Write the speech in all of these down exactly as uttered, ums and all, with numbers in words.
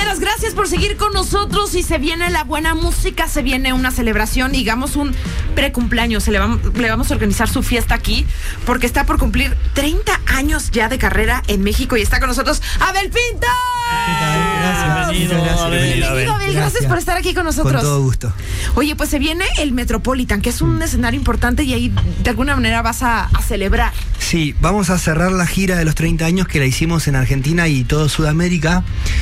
compañeros, gracias por seguir con nosotros. Y se viene la buena música, se viene una celebración, digamos un precumpleaños. Se le, vamos, le vamos a organizar su fiesta aquí, porque está por cumplir treinta años ya de carrera en México. Y está con nosotros Abel Pinto. ¿Qué tal? Gracias. Bienvenido, gracias. Abel. Bienvenido, Abel. Gracias. gracias por estar aquí con nosotros. Con todo gusto. Oye, pues se viene el Metropolitan, que es un escenario importante, y ahí de alguna manera vas a, a celebrar. Sí, vamos a cerrar la gira de los treinta años que la hicimos en Argentina y todo Sudamérica.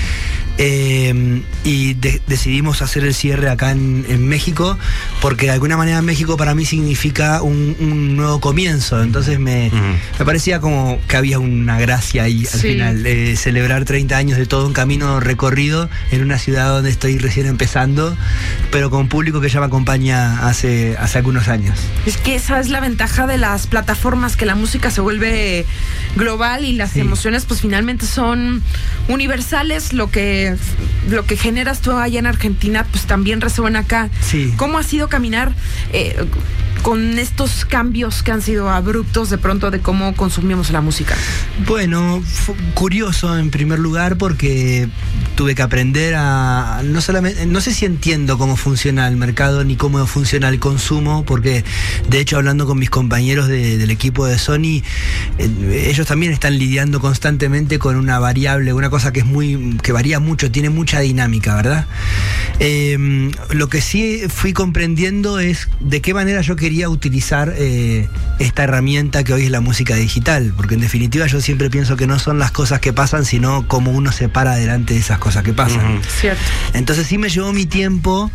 Eh, y de, decidimos hacer el cierre acá en, en México, porque de alguna manera México para mí significa un, un nuevo comienzo. Entonces me, uh-huh. me parecía como que había una gracia ahí al sí. final, eh, celebrar treinta años de todo un camino recorrido en una ciudad donde estoy recién empezando, pero con un público que ya me acompaña hace, hace algunos años. Es que esa es la ventaja de las plataformas, que la música se vuelve global y las sí. emociones pues finalmente son universales. Lo que lo que generas tú allá en Argentina pues también resuena acá. Sí. ¿Cómo ha sido caminar eh, con estos cambios que han sido abruptos de pronto de cómo consumimos la música? Bueno, fue curioso en primer lugar, porque tuve que aprender a, no solamente, no sé si entiendo cómo funciona el mercado ni cómo funciona el consumo, porque de hecho hablando con mis compañeros de, del equipo de Sony, eh, ellos también están lidiando constantemente con una variable, una cosa que es muy, que varía mucho, tiene mucha dinámica, ¿verdad? Eh, lo que sí fui comprendiendo es de qué manera yo quería utilizar eh, esta herramienta que hoy es la música digital, porque en definitiva yo siempre pienso que no son las cosas que pasan, sino cómo uno se para delante de esas cosas que pasan. Uh-huh. Cierto. Entonces sí me llevó mi tiempo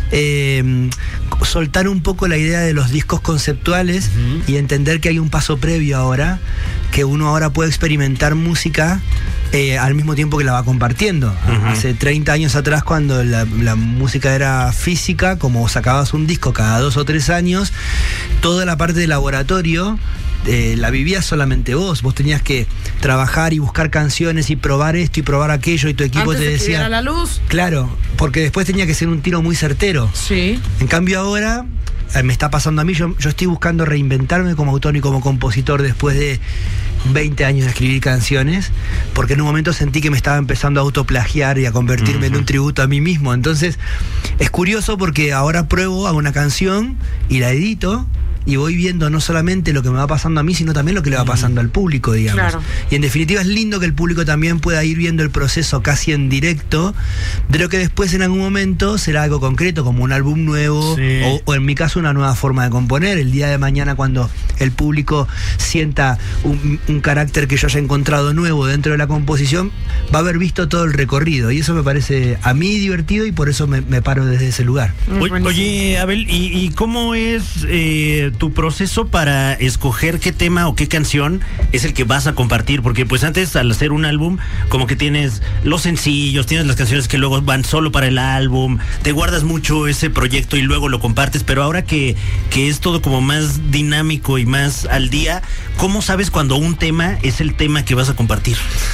eh, soltar un poco la idea de los discos conceptuales uh-huh. y entender que hay un paso previo ahora, que uno ahora puede experimentar música Eh, al mismo tiempo que la va compartiendo. Uh-huh. Hace treinta años atrás, cuando la, la música era física, como sacabas un disco cada dos o tres años, toda la parte de laboratorio eh, la vivías solamente vos. Vos tenías que trabajar y buscar canciones y probar esto y probar aquello, y tu equipo Antes te de decía... que diera la luz. Claro, porque después tenía que ser un tiro muy certero. Sí. En cambio ahora... me está pasando a mí, yo, yo estoy buscando reinventarme como autor y como compositor después de veinte años de escribir canciones, porque en un momento sentí que me estaba empezando a autoplagiar y a convertirme uh-huh. en un tributo a mí mismo. Entonces es curioso, porque ahora pruebo, hago una canción y la edito, y voy viendo no solamente lo que me va pasando a mí, sino también lo que le va pasando al público, digamos. Claro. Y en definitiva es lindo que el público también pueda ir viendo el proceso casi en directo de lo que después en algún momento será algo concreto, como un álbum nuevo, sí. o, o en mi caso una nueva forma de componer. El día de mañana, cuando el público sienta un, un carácter que yo haya encontrado nuevo dentro de la composición, va a haber visto todo el recorrido, y eso me parece a mí divertido, y por eso me, me paro desde ese lugar. Oye, oye Abel, ¿y, y cómo es eh, tu proceso para escoger qué tema o qué canción es el que vas a compartir? Porque pues antes, al hacer un álbum, como que tienes los sencillos, tienes las canciones que luego van solo para el álbum, te guardas mucho ese proyecto y luego lo compartes, pero ahora que, que es todo como más dinámico y más al día, ¿cómo sabes cuando un tema es el tema que vas a compartir?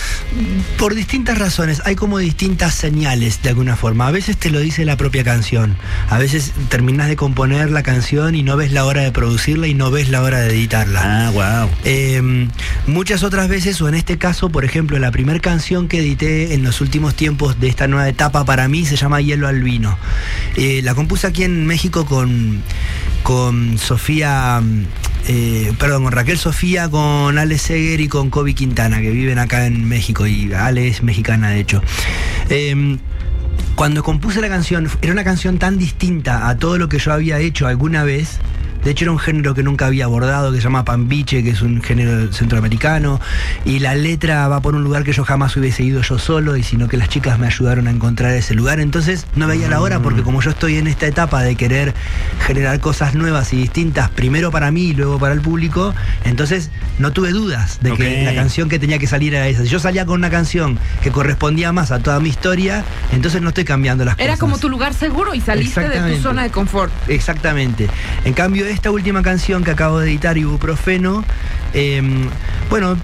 Por distintas razones, hay como distintas señales de alguna forma. A veces te lo dice la propia canción, a veces terminas de componer la canción y no ves la hora de producirla y no ves la hora de editarla. Ah, wow. Eh, muchas otras veces, o en este caso, por ejemplo, la primera canción que edité en los últimos tiempos de esta nueva etapa para mí se llama Hielo al Vino. Eh, la compuse aquí en México con, con Sofía... Eh, perdón, con Raquel Sofía, con Ale Seger y con Kobe Quintana, que viven acá en México, y Ale es mexicana, de hecho. Eh, cuando compuse la canción, era una canción tan distinta a todo lo que yo había hecho alguna vez. De hecho, era un género que nunca había abordado, que se llama pambiche, que es un género centroamericano, y la letra va por un lugar que yo jamás hubiese ido yo solo, y sino que las chicas me ayudaron a encontrar ese lugar. Entonces no veía la hora, porque como yo estoy en esta etapa de querer generar cosas nuevas y distintas, primero para mí y luego para el público, entonces no tuve dudas de okay. que la canción que tenía que salir era esa. Si yo salía con una canción que correspondía más a toda mi historia, entonces no estoy cambiando las era cosas. Era como tu lugar seguro y saliste de tu zona de confort. Exactamente. En cambio, esta última canción que acabo de editar, Ibuprofeno, eh, bueno,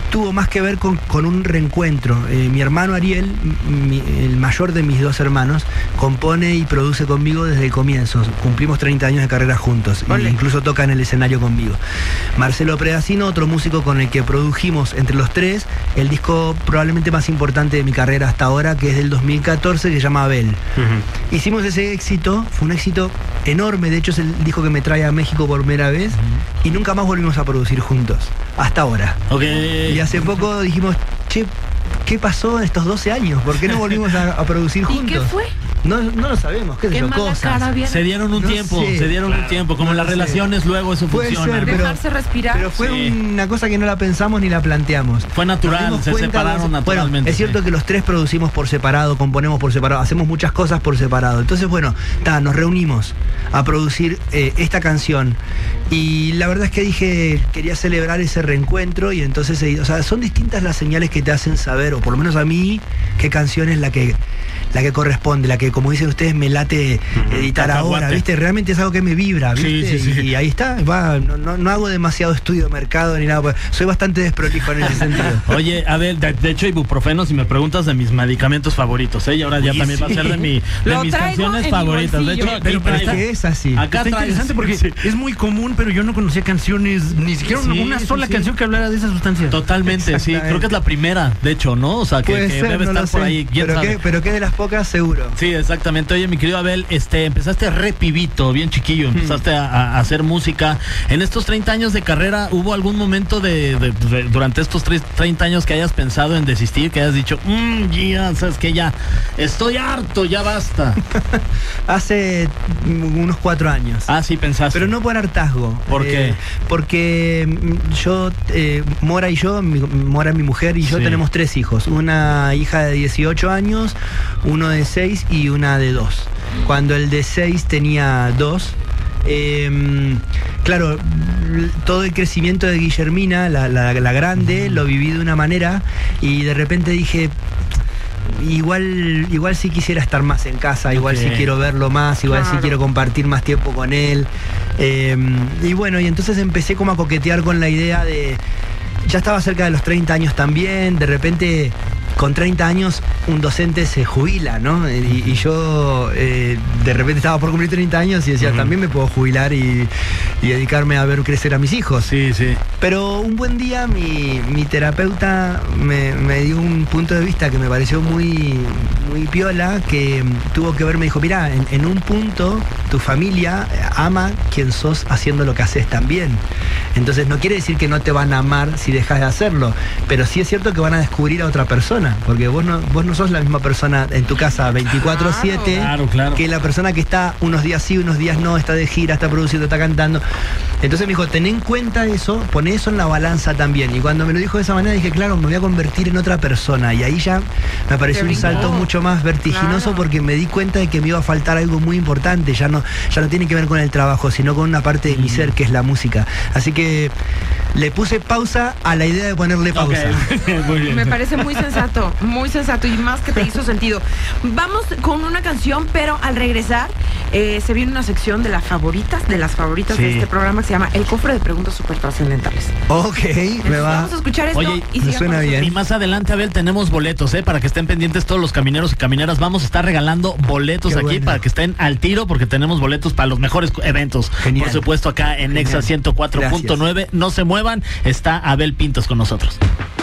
tuvo más que ver con, con un reencuentro. Eh, mi hermano Ariel, mi, el mayor de mis dos hermanos, compone y produce conmigo desde el comienzo. Cumplimos treinta años de carrera juntos. E incluso toca en el escenario conmigo. Marcelo Predacino, otro músico con el que produjimos entre los tres el disco probablemente más importante de mi carrera hasta ahora, que es del dos mil catorce, que se llama Abel. Uh-huh. Hicimos ese éxito, fue un éxito enorme, de hecho es el disco que me trae a México por primera vez, uh-huh. y nunca más volvimos a producir juntos, hasta ahora. Okay. Y hace poco dijimos, che, ¿qué pasó en estos doce años? ¿Por qué no volvimos a, a producir juntos? ¿Y qué fue? No, no lo sabemos, qué sé yo, cosas. Se dieron un no tiempo, sé, se dieron claro, un tiempo, como no las sé. relaciones luego eso Puede funciona. ser, pero, dejarse respirar. Pero fue sí. una cosa que no la pensamos ni la planteamos. Fue natural, se separaron de, naturalmente. Bueno, es cierto sí. que los tres producimos por separado, componemos por separado, hacemos muchas cosas por separado. Entonces, bueno, ta, nos reunimos a producir eh, esta canción. Y la verdad es que dije, quería celebrar ese reencuentro y entonces, eh, o sea, son distintas las señales que te hacen saber, o por lo menos a mí, qué canción es la que la que corresponde, la que, como dicen ustedes, me late uh-huh. editar Cacahuate. Ahora, ¿viste? Realmente es algo que me vibra, ¿viste? Sí, sí, sí. Y, y ahí está, va, no, no, no hago demasiado estudio de mercado ni nada, soy bastante desprolijo en ese sentido. Oye, a ver, de, de hecho, ibuprofeno, si me preguntas de mis medicamentos favoritos, ¿eh? Y ahora ya Oye, también sí. va a ser de, mi, de mis canciones favoritas. De hecho, pero, pero está, es así. Acá está interesante porque sí. es muy común, pero yo no conocía canciones, ni siquiera sí, una sola sí, canción sí. que hablara de esa sustancia. Totalmente, sí. Creo que es la primera, de hecho, ¿no? O sea, que, que ser, debe no estar por ahí. Pero qué, pero qué de las pocas, seguro. Sí, exactamente. Oye, mi querido Abel, este, empezaste re pibito, bien chiquillo, empezaste a, a hacer música. En estos treinta años de carrera, ¿hubo algún momento de, de, de durante estos treinta años que hayas pensado en desistir, que hayas dicho, mmm, ya, sabes que ya estoy harto, ya basta? Hace unos cuatro años. Ah, sí, pensaste. Pero no por hartazgo. ¿Por eh, qué? Porque yo, eh, Mora y yo, mi, Mora, mi mujer y yo sí. tenemos tres hijos. Una hija de dieciocho años, uno de seis y una de dos. Cuando el de seis tenía dos, eh, claro, todo el crecimiento de Guillermina, la, la, la grande, uh-huh. lo viví de una manera y de repente dije, igual igual sí quisiera estar más en casa, igual okay. sí quiero verlo más, igual claro. sí quiero compartir más tiempo con él. Eh, y bueno, y entonces empecé como a coquetear con la idea de, ya estaba cerca de los treinta años también, de repente con treinta años un docente se jubila, ¿no? Y, y yo eh, de repente estaba por cumplir treinta años y decía, uh-huh. también me puedo jubilar y, y dedicarme a ver crecer a mis hijos. Sí, sí. Pero un buen día mi, mi terapeuta me, me dio un punto de vista que me pareció muy, muy piola, que tuvo que ver, me dijo, mirá, en, en un punto tu familia ama quien sos haciendo lo que haces también. Entonces no quiere decir que no te van a amar si dejas de hacerlo, pero sí es cierto que van a descubrir a otra persona, porque vos no, vos no sos la misma persona en tu casa veinticuatro siete claro, claro. que la persona que está unos días sí, unos días no, está de gira, está produciendo, está cantando. Entonces me dijo, ten en cuenta eso, poné eso en la balanza también. Y cuando me lo dijo de esa manera dije, claro, me voy a convertir en otra persona. Y ahí ya me pareció un salto mucho más vertiginoso, claro. porque me di cuenta de que me iba a faltar algo muy importante. Ya no, ya no tiene que ver con el trabajo, sino con una parte de mi ser, que es la música. Así que le puse pausa a la idea de ponerle pausa. Okay. Muy bien. Me parece muy sensato, muy sensato y más que te hizo sentido. Vamos con una canción, pero al regresar eh, se viene una sección de las favoritas, de las favoritas sí. de este programa que se llama El Cofre de Preguntas Super Trascendentales. Ok, Entonces, me va. Vamos a escuchar esto. Oye, y me suena bien. Y más adelante, Abel, tenemos boletos, ¿eh? Para que estén pendientes todos los camineros y camineras. Vamos a estar regalando boletos Qué aquí bueno. para que estén al tiro, porque tenemos boletos para los mejores eventos. Genial. Por supuesto, acá en Nexa ciento cuatro punto nueve. No se muevan, está Abel Pintos con nosotros.